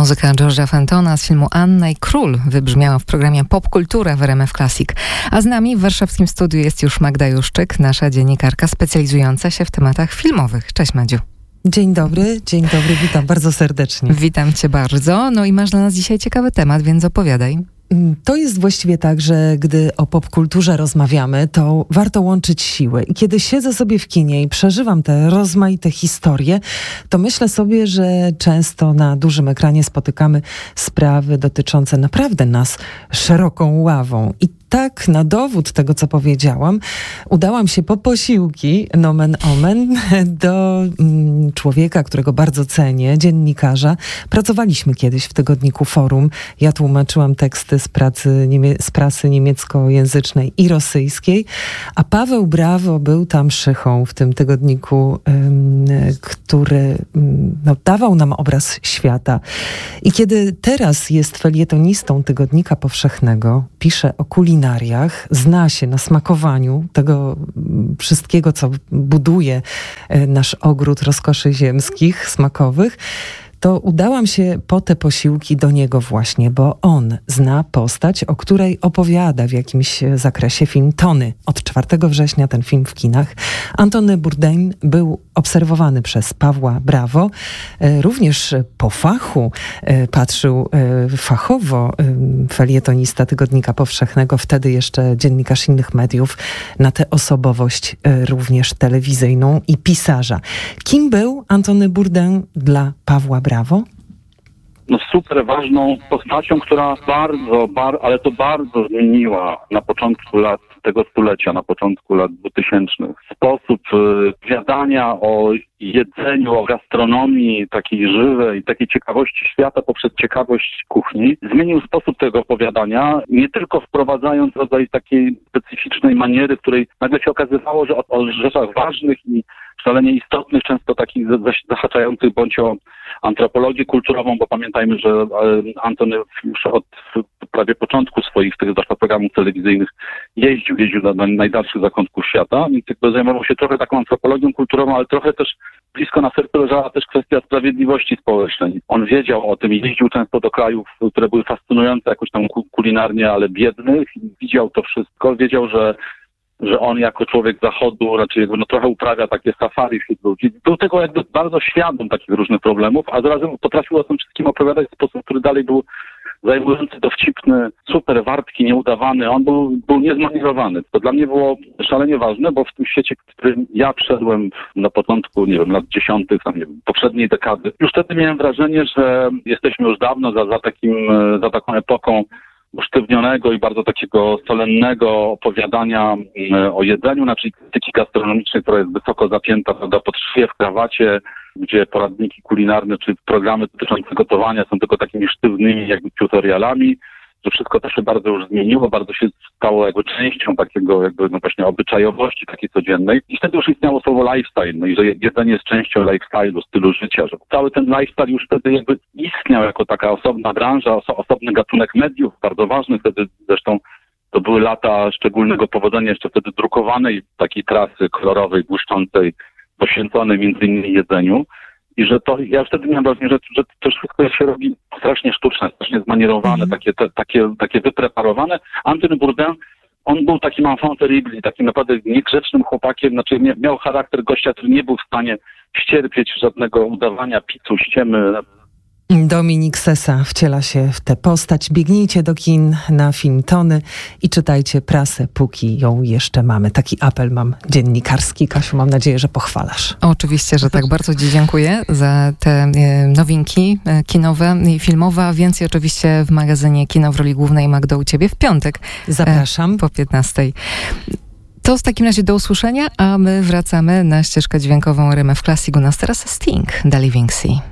Muzyka George'a Fentona z filmu Anna i Król wybrzmiała w programie Popkultura w RMF Classic. A z nami w warszawskim studiu jest już Magda Juszczyk, nasza dziennikarka specjalizująca się w tematach filmowych. Cześć Madziu. Dzień dobry, witam bardzo serdecznie. Witam cię bardzo. No i masz dla nas dzisiaj ciekawy temat, więc opowiadaj. To jest właściwie tak, że gdy o popkulturze rozmawiamy, to warto łączyć siły. I kiedy siedzę sobie w kinie i przeżywam te rozmaite historie, to myślę sobie, że często na dużym ekranie spotykamy sprawy dotyczące naprawdę nas szeroką ławą. I tak, na dowód tego, co powiedziałam, udałam się po posiłki, nomen omen, do człowieka, którego bardzo cenię, dziennikarza. Pracowaliśmy kiedyś w tygodniku Forum. Ja tłumaczyłam teksty z prasy niemieckojęzycznej i rosyjskiej, a Paweł Brawo był tam szychą w tym tygodniku, który dawał nam obraz świata. I kiedy teraz jest felietonistą Tygodnika Powszechnego, pisze o kulinariach, zna się na smakowaniu tego wszystkiego, co buduje nasz ogród rozkoszy ziemskich, smakowych, to udałam się po te posiłki do niego właśnie, bo on zna postać, o której opowiada w jakimś zakresie film Tony. Od 4 września ten film w kinach. Antony Bourdain był obserwowany przez Pawła Brawo. Również po fachu patrzył fachowo felietonista Tygodnika Powszechnego, wtedy jeszcze dziennikarz innych mediów, na tę osobowość również telewizyjną i pisarza. Kim był Antony Bourdain dla Pawła Brawo? Super ważną postacią, która bardzo zmieniła na początku lat tego stulecia, na początku lat 2000. Sposób opowiadania o jedzeniu, o gastronomii takiej żywej, takiej ciekawości świata poprzez ciekawość kuchni. Zmienił sposób tego opowiadania, nie tylko wprowadzając rodzaj takiej specyficznej maniery, w której nagle się okazywało, że o rzeczach ważnych i szalenie istotnych, często takich zahaczających bądź o antropologię kulturową, bo pamiętajmy, że Antony już od prawie początku swoich tych zwłaszcza programów telewizyjnych jeździł do najdalszych zakątków świata i jakby zajmował się trochę taką antropologią kulturową, ale trochę też blisko na sercu leżała też kwestia sprawiedliwości społecznej. On wiedział o tym i jeździł często do krajów, które były fascynujące jakoś tam kulinarnie, ale biednych. Widział to wszystko, wiedział, że on jako człowiek zachodu raczej trochę uprawia takie safari wśród ludzi. Był tego jakby bardzo świadom takich różnych problemów, a zarazem potrafił o tym wszystkim opowiadać w sposób, który dalej był zajmujący, dowcipny, super wartki, nieudawany. On był niezmanierowany. To dla mnie było szalenie ważne, bo w tym świecie, w którym ja wszedłem na początku, lat 10., poprzedniej dekady, już wtedy miałem wrażenie, że jesteśmy już dawno za taką epoką usztywnionego i bardzo takiego solennego opowiadania o jedzeniu, znaczy krytyki gastronomicznej, która jest wysoko zapięta, prawda, pod szyję w krawacie, gdzie poradniki kulinarne czy programy dotyczące gotowania są tylko takimi sztywnymi jakby tutorialami, że wszystko to się bardzo już zmieniło, bardzo się stało jakby częścią takiego jakby właśnie obyczajowości takiej codziennej. I wtedy już istniało słowo lifestyle, i że jedzenie jest częścią lifestyle'u, stylu życia, że cały ten lifestyle już wtedy jakby istniał jako taka osobna branża, osobny gatunek mediów, bardzo ważny wtedy zresztą. To były lata szczególnego powodzenia, jeszcze wtedy drukowanej takiej prasy kolorowej, błyszczącej, poświęconej między innymi jedzeniu. I że to, ja wtedy miałem wrażenie, że to wszystko się robi strasznie sztuczne, strasznie zmanierowane, takie wypreparowane. Antony Bourdain, on był takim enfant terrible, takim naprawdę niegrzecznym chłopakiem, znaczy miał charakter gościa, który nie był w stanie ścierpieć żadnego udawania, picu, ściemy. Dominik Sessa wciela się w tę postać. Biegnijcie do kin na film Tony i czytajcie prasę, póki ją jeszcze mamy. Taki apel mam dziennikarski. Kasiu, mam nadzieję, że pochwalasz. Oczywiście, że tak. Bardzo ci dziękuję za te nowinki kinowe i filmowe. A więcej oczywiście w magazynie Kino w roli głównej Magdo u ciebie w piątek. Zapraszam. Po 15:00. To w takim razie do usłyszenia, a my wracamy na ścieżkę dźwiękową RMF Classic. U nas teraz Sting, The Living Sea.